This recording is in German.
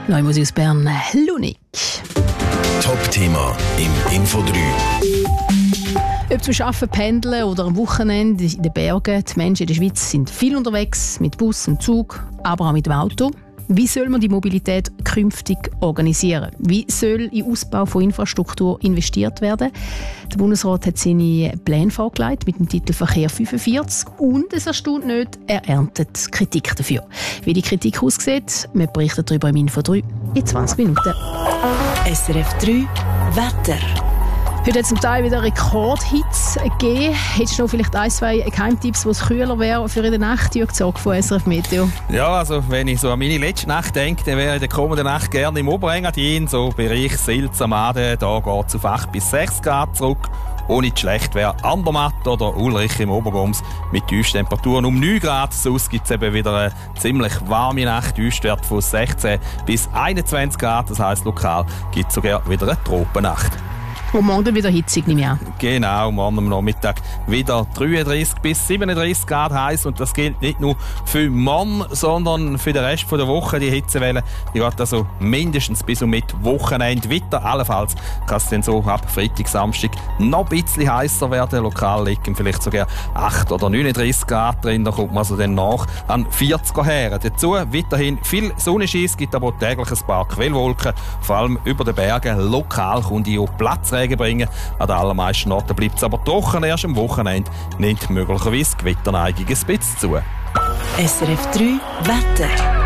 Neu Musik aus Bern, Lunik. Top-Thema im Info 3. Ob zum Arbeiten, Pendeln oder am Wochenende in den Bergen, die Menschen in der Schweiz sind viel unterwegs, mit Bus und Zug, aber auch mit dem Auto. Wie soll man die Mobilität künftig organisieren? Wie soll in Ausbau von Infrastruktur investiert werden? Der Bundesrat hat seine Pläne vorgelegt mit dem Titel Verkehr 45 und es erstaunt nicht, er erntet Kritik dafür. Wie die Kritik aussieht, wir berichten darüber im Info 3 in 20 Minuten. SRF 3 Wetter. Heute hat es zum Teil wieder Rekordhits gegeben. Hättest du noch vielleicht ein, zwei Geheimtipps, wo es kühler wäre für in der Nacht? Jürg Zog von SRF Meteo. Ja, also wenn ich so an meine letzte Nacht denke, dann wäre ich in der kommenden Nacht gerne im Oberengadin, so Bereich Silz am Aden, da geht es auf 8 bis 6 Grad zurück. Auch nicht schlecht wäre Andermatt oder Ulrich im Obergoms mit Tiefstemperaturen um 9 Grad. Sonst gibt es eben wieder eine ziemlich warme Nacht, Tiefstwert von 16 bis 21 Grad. Das heisst, lokal gibt es sogar wieder eine Tropennacht. Und morgen dann wieder hitzig, nehme ich an. Genau, morgen am Nachmittag wieder 33 bis 37 Grad heiß. Und das gilt nicht nur für morgen, sondern für den Rest der Woche. Die Hitzewelle, die geht also mindestens bis und mit Wochenende weiter. Allenfalls kann es dann so ab Freitag, Samstag noch ein bisschen heißer werden. Lokal liegen vielleicht sogar 8 oder 39 Grad drin. Da kommt man also dann nach an 40 her. Dazu weiterhin viel Sonnenschein, es gibt aber täglich ein paar Quellwolken. Vor allem über den Bergen. Lokal kommt auch Platzregen bringen. An den allermeisten Orten bleibt es aber trocken. Erst am Wochenende nimmt möglicherweise die Gewitterneigung ein bisschen zu. SRF 3 Wetter.